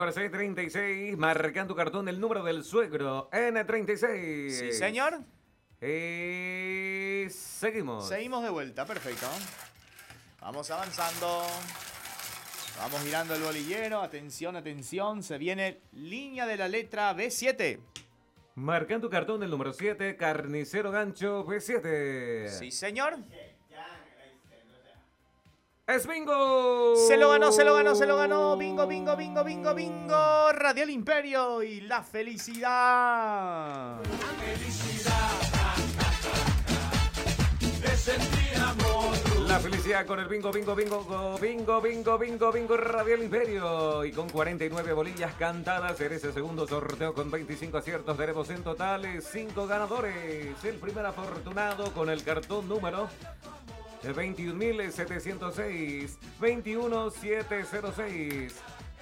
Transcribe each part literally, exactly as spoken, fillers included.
seis treinta y seis, marcan tu cartón el número del suegro. N treinta y seis. Sí, señor. Y seguimos. Seguimos de vuelta, perfecto. Vamos avanzando. Vamos girando el bolillero. Atención, atención. Se viene línea de la letra B siete. Marcan tu cartón el número siete, carnicero gancho B siete. Sí, señor. ¡Es bingo! Se lo ganó, se lo ganó, se lo ganó. Bingo, bingo, bingo, bingo, bingo. Radial Imperio y la felicidad. La felicidad de sentir amor. La felicidad con el bingo, bingo, bingo, go, bingo, bingo, bingo, bingo, Radial Imperio. Y con cuarenta y nueve bolillas cantadas, eres el segundo sorteo con veinticinco aciertos. Tenemos en total cinco ganadores. El primer afortunado con el cartón número veintiún mil setecientos seis, veintiuno mil setecientos seis.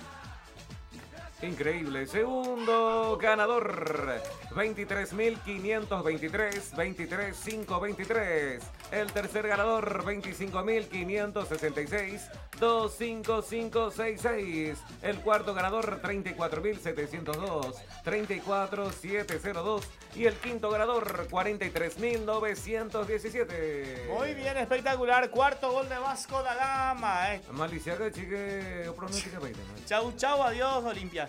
Increíble. Segundo ganador, veintitrés mil quinientos veintitrés, veintitrés mil quinientos veintitrés. El tercer ganador, veinticinco mil quinientos sesenta y seis, dos cinco cinco seis seis. El cuarto ganador, treinta y cuatro mil setecientos dos, treinta y cuatro mil setecientos dos. Y el quinto ganador, cuarenta y tres mil novecientos diecisiete. Muy bien, espectacular. Cuarto gol de Vasco da Gama. Eh. Maliciaga, chique, pronósticamente. Chau, chau, adiós, Olimpia.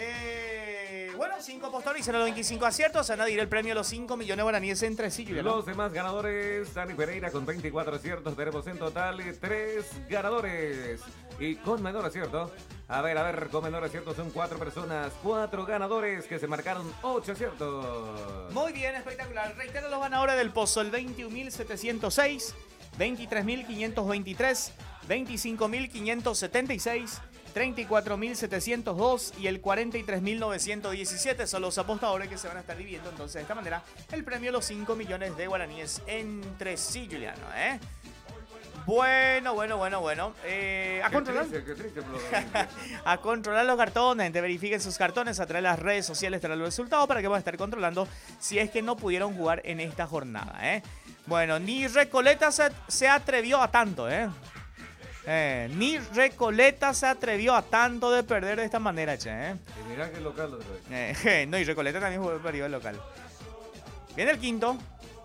Eh, bueno, cinco apostadores hicieron los veinticinco aciertos. A nadie el premio de los cinco millones de guaraníes entre sí. ¿No? Los demás ganadores, Dani Pereira con veinticuatro aciertos. Tenemos en total tres ganadores. Y con menor acierto, a ver, a ver, con menor acierto son cuatro personas. Cuatro ganadores que se marcaron ocho aciertos. Muy bien, espectacular. Reitero los ganadores del pozo: el veintiún mil setecientos seis, veintitrés mil quinientos veintitrés, veinticinco mil quinientos setenta y seis, treinta y cuatro mil setecientos dos y el cuarenta y tres mil novecientos diecisiete. Son los apostadores que se van a estar dividiendo entonces de esta manera el premio de los cinco millones de guaraníes entre sí, Juliano, ¿eh? Bueno, bueno, bueno, bueno. Eh, a Qué controlar. triste, qué triste, por lo A controlar los cartones, gente. Verifiquen sus cartones a través de las redes sociales, tras los resultados para que van a estar controlando si es que no pudieron jugar en esta jornada, ¿eh? Bueno, ni Recoleta se, se atrevió a tanto, ¿eh? Eh, ni Recoleta se atrevió a tanto de perder de esta manera, che, ¿eh? Y mirá que local otra vez. Eh, no, y Recoleta también jugó el periodo local. Viene el quinto.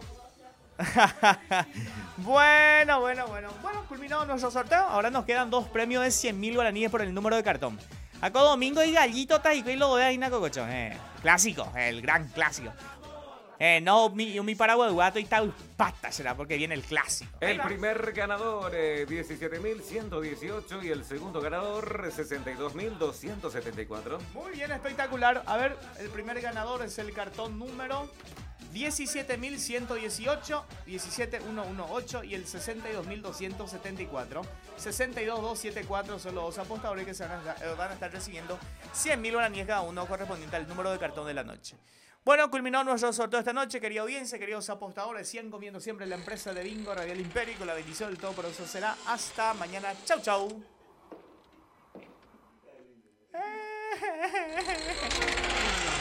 Bueno, bueno, bueno. Bueno, culminado nuestro sorteo. Ahora nos quedan dos premios de cien mil guaraníes por el número de cartón. Acá Domingo y Gallito Tajico y lo de Ina Cococho. Eh, clásico, el gran clásico. Eh, no, mi, mi paraguas guato y tal pata será porque viene el clásico. El primer ganador, eh, diecisiete mil ciento dieciocho y el segundo ganador, sesenta y dos mil doscientos setenta y cuatro. Muy bien, espectacular. A ver, el primer ganador es el cartón número diecisiete mil ciento dieciocho, diecisiete mil ciento dieciocho y el sesenta y dos mil doscientos setenta y cuatro. sesenta y dos mil doscientos setenta y cuatro son los dos apostadores que se van a, van a estar recibiendo cien mil guaraníes cada uno correspondiente al número de cartón de la noche. Bueno, culminó nuestro sorteo esta noche, querida audiencia, queridos apostadores. Sigan comiendo siempre la empresa de Bingo Radial Imperio y con la bendición del Todopoderoso será hasta mañana. Chau, chau.